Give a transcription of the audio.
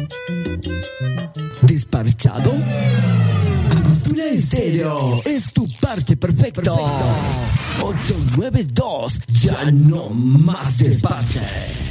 ¿Desparchado? Angostura Estéreo es tu parche perfecto. 892, ya no más desparche.